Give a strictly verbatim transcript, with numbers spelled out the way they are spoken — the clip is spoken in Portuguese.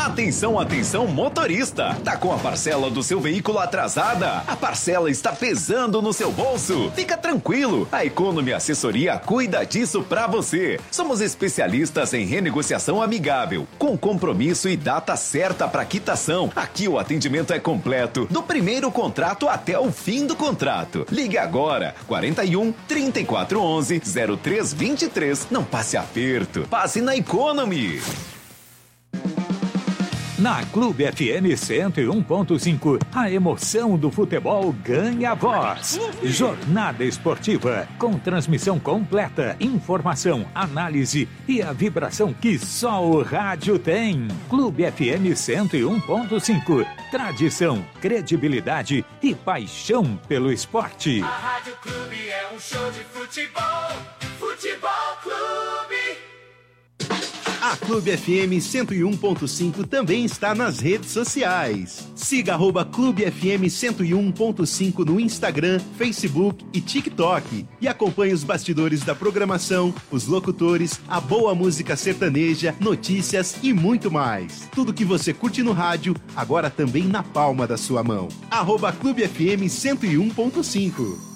Atenção, atenção, motorista! Tá com a parcela do seu veículo atrasada? A parcela está pesando no seu bolso? Fica tranquilo, a Economy Assessoria cuida disso pra você. Somos especialistas em renegociação amigável, com compromisso e data certa para quitação. Aqui o atendimento é completo, do primeiro contrato até o fim do contrato. Ligue agora, quarenta e um, trinta e quatro, onze, zero três vinte e três. Não passe aperto, passe na Economy. Na Clube F M cento e um ponto cinco, a emoção do futebol ganha voz. Jornada esportiva, com transmissão completa, informação, análise e a vibração que só o rádio tem. Clube F M cento e um ponto cinco, tradição, credibilidade e paixão pelo esporte. A Rádio Clube é um show de futebol, Futebol Clube. A Clube F M cento e um ponto cinco também está nas redes sociais. Siga arroba Clube F M cento e um ponto cinco no Instagram, Facebook e TikTok. E acompanhe os bastidores da programação, os locutores, a boa música sertaneja, notícias e muito mais. Tudo que você curte no rádio, agora também na palma da sua mão. Arroba Clube F M cento e um ponto cinco.